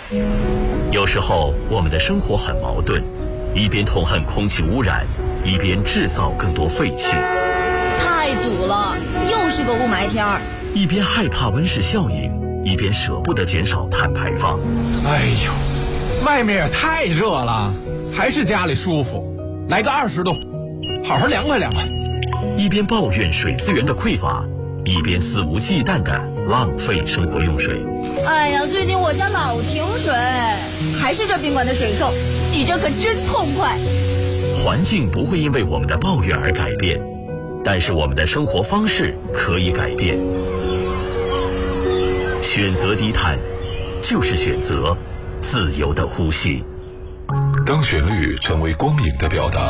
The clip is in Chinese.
有时候我们的生活很矛盾，一边痛恨空气污染，一边制造更多废气。 太堵了，又是个雾霾天儿。 一边害怕温室效应，一边舍不得减少碳排放。 哎呦，外面也太热了，还是家里舒服。来个20度，好好凉快凉快。 一边抱怨水资源的匮乏，一边肆无忌惮地浪费生活用水。 哎呀，最近我家老停水，还是这宾馆的水臭，洗着可真痛快。 环境不会因为我们的抱怨而改变，但是我们的生活方式可以改变。选择低碳，就是选择自由的呼吸。 当旋律成为光影的表达，